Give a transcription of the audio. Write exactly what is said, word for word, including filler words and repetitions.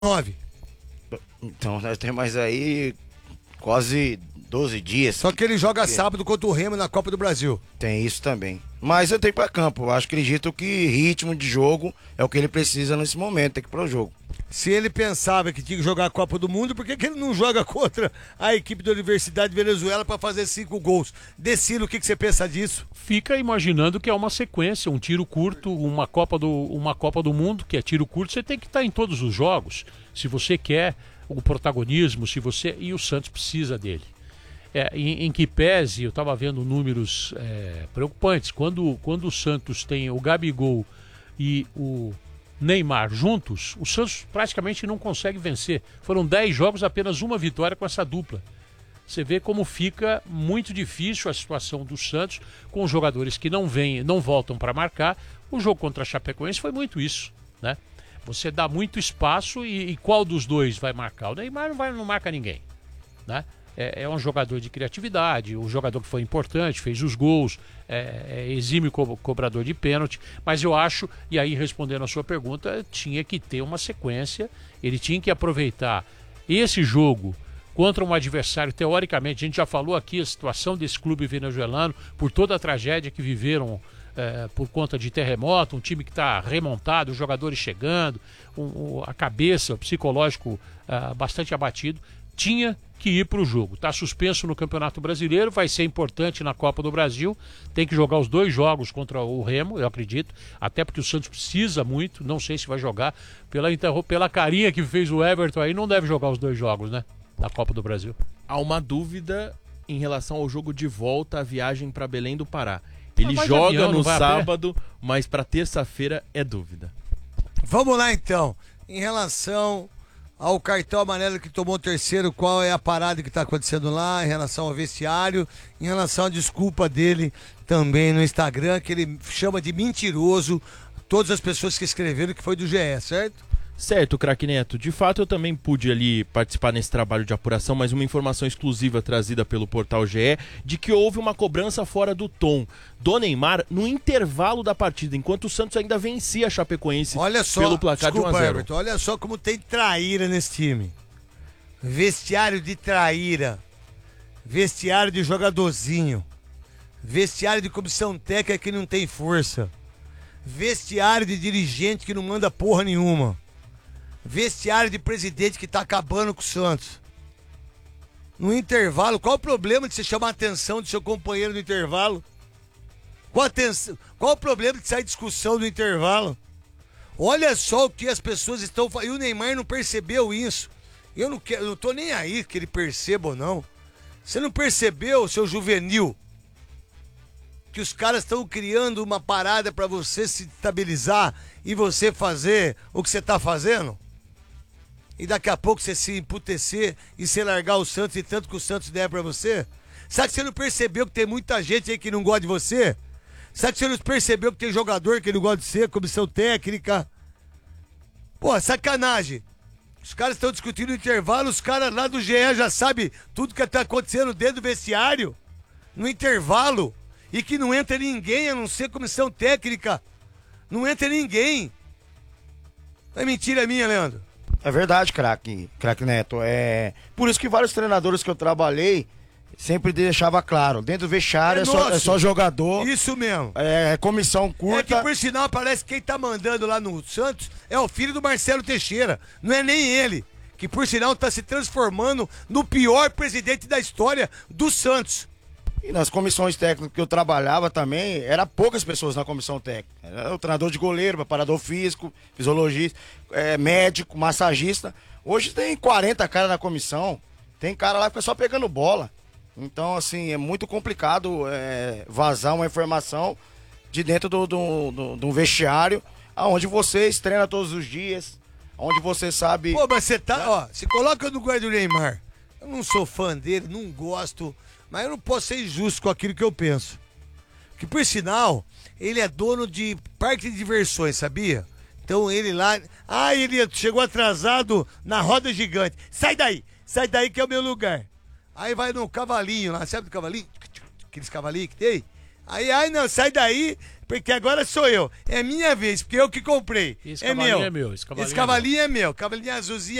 nove. Então nós temos mais aí quase doze dias. Só que ele joga sábado contra o Remo na Copa do Brasil. Tem isso também. Mas eu tenho para campo. Eu acho, acredito que ritmo de jogo é o que ele precisa nesse momento, tem que ir pro jogo. Se ele pensava que tinha que jogar a Copa do Mundo, por que, que ele não joga contra a equipe da Universidade de Venezuela para fazer cinco gols? Decilo, o que, que você pensa disso? Fica imaginando que é uma sequência, um tiro curto, uma Copa do, uma Copa do Mundo, que é tiro curto, você tem que estar em todos os jogos. Se você quer o protagonismo, se você e o Santos precisa dele. É, em, em que pese, eu estava vendo números é, preocupantes. Quando, quando o Santos tem o Gabigol e o Neymar juntos, o Santos praticamente não consegue vencer. Foram dez jogos, apenas uma vitória com essa dupla. Você vê como fica muito difícil a situação do Santos com os jogadores que não vêm, não voltam para marcar. O jogo contra a Chapecoense foi muito isso, né? Você dá muito espaço e, e qual dos dois vai marcar? O Neymar não, vai, não marca ninguém, né? É, é um jogador de criatividade, um jogador que foi importante, fez os gols, é, é exímio co cobrador de pênalti, mas eu acho, e aí respondendo a sua pergunta, tinha que ter uma sequência, ele tinha que aproveitar esse jogo contra um adversário, teoricamente, a gente já falou aqui a situação desse clube venezuelano, por toda a tragédia que viveram é, por conta de terremoto, um time que está remontado, os jogadores chegando, um, um, a cabeça, o psicológico uh, bastante abatido, tinha que ir para o jogo. Está suspenso no Campeonato Brasileiro, vai ser importante na Copa do Brasil, tem que jogar os dois jogos contra o Remo, eu acredito, até porque o Santos precisa muito, não sei se vai jogar, pela, pela carinha que fez o Everton aí, não deve jogar os dois jogos, né, da Copa do Brasil. Há uma dúvida em relação ao jogo de volta, a viagem para Belém do Pará. Ele joga avião, no sábado, mas para terça-feira é dúvida. Vamos lá então, em relação ao cartão amarelo que tomou o terceiro, qual é a parada que está acontecendo lá, em relação ao vestiário, em relação à desculpa dele também no Instagram, que ele chama de mentiroso todas as pessoas que escreveram que foi do G E, certo? Certo, craque Neto. De fato, eu também pude ali participar nesse trabalho de apuração, mas uma informação exclusiva trazida pelo portal G E, de que houve uma cobrança fora do tom do Neymar no intervalo da partida, enquanto o Santos ainda vencia a Chapecoense olha só, pelo placar desculpa, de um a zero. Everton, olha só como tem traíra nesse time. Vestiário de traíra, vestiário de jogadorzinho, vestiário de comissão técnica que não tem força, vestiário de dirigente que não manda porra nenhuma, vestiário de presidente que tá acabando com o Santos. No intervalo, qual o problema de você chamar a atenção do seu companheiro no intervalo? Qual, atenção, qual o problema de sair discussão no intervalo? Olha só o que as pessoas estão falando. E o Neymar não percebeu isso. Eu não, quero, eu não tô nem aí que ele perceba ou não. Você não percebeu, seu juvenil, que os caras estão criando uma parada para você se estabilizar e você fazer o que você tá fazendo? E daqui a pouco você se emputecer e você largar o Santos e tanto que o Santos der pra você? Sabe que você não percebeu que tem muita gente aí que não gosta de você? Sabe que você não percebeu que tem jogador que não gosta de você, comissão técnica? Pô, sacanagem. Os caras estão discutindo no intervalo, os caras lá do G E já sabem tudo que tá acontecendo dentro do vestiário, no intervalo, e que não entra ninguém a não ser comissão técnica. Não entra ninguém. É mentira minha, Leandro? É verdade, craque, craque Neto. É por isso que vários treinadores que eu trabalhei sempre deixava claro, dentro do vestiário é, é, só, é só jogador. Isso mesmo. É comissão curta. É que por sinal parece que quem tá mandando lá no Santos é o filho do Marcelo Teixeira. Não é nem ele. Que por sinal tá se transformando no pior presidente da história do Santos. E nas comissões técnicas que eu trabalhava também, era poucas pessoas na comissão técnica. Era o treinador de goleiro, preparador físico, fisiologista, é, médico, massagista. Hoje tem quarenta caras na comissão, tem cara lá que fica só pegando bola. Então, assim, é muito complicado é, vazar uma informação de dentro do, do, do, do vestiário, onde vocês treinam todos os dias, onde você sabe... Pô, mas você tá, ó, se coloca no lugar do Neymar. Eu não sou fã dele, não gosto... Mas eu não posso ser injusto com aquilo que eu penso. Que, por sinal, ele é dono de parque de diversões, sabia? Então ele lá... Ah, ele chegou atrasado na roda gigante. Sai daí! Sai daí que é o meu lugar. Aí vai no cavalinho lá, sabe do cavalinho? Aqueles cavalinhos que tem? Aí, ai não, sai daí, Porque agora sou eu. É minha vez, porque eu que comprei. Esse é cavalinho meu. é meu, esse cavalinho Esse é cavalinho é meu. Cavalinho azulzinho